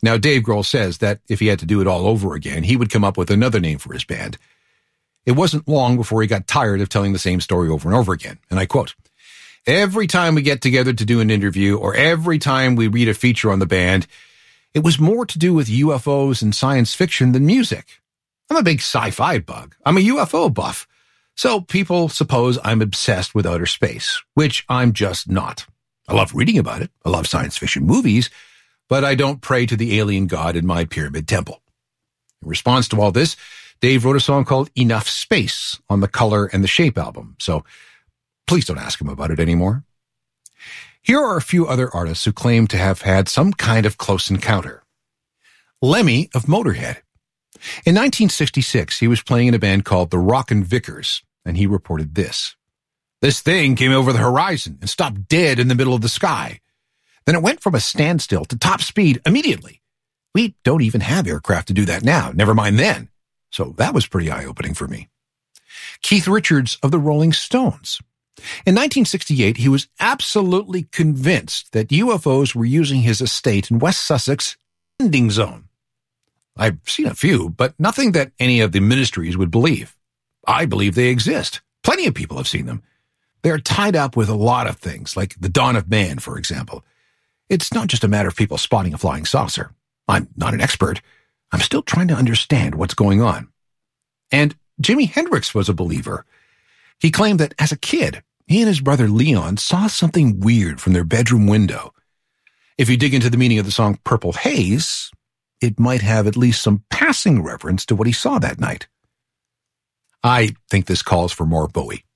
Now, Dave Grohl says that if he had to do it all over again, he would come up with another name for his band. It wasn't long before he got tired of telling the same story over and over again. And I quote, "Every time we get together to do an interview or every time we read a feature on the band, it was more to do with UFOs and science fiction than music. I'm a big sci-fi bug. I'm a UFO buff. So people suppose I'm obsessed with outer space, which I'm just not. I love reading about it. I love science fiction movies, but I don't pray to the alien god in my pyramid temple." In response to all this, Dave wrote a song called Enough Space on the Color and the Shape album. So please don't ask him about it anymore. Here are a few other artists who claim to have had some kind of close encounter. Lemmy of Motorhead. In 1966, he was playing in a band called the Rockin' Vickers, and he reported this. "This thing came over the horizon and stopped dead in the middle of the sky. Then it went from a standstill to top speed immediately. We don't even have aircraft to do that now, never mind then. So that was pretty eye-opening for me." Keith Richards of the Rolling Stones. In 1968, he was absolutely convinced that UFOs were using his estate in West Sussex landing zone. "I've seen a few, but nothing that any of the ministries would believe. I believe they exist. Plenty of people have seen them. They're tied up with a lot of things, like the dawn of man, for example. It's not just a matter of people spotting a flying saucer. I'm not an expert. I'm still trying to understand what's going on." And Jimi Hendrix was a believer. He claimed that as a kid, he and his brother Leon saw something weird from their bedroom window. If you dig into the meaning of the song Purple Haze, it might have at least some passing reference to what he saw that night. I think this calls for more Bowie.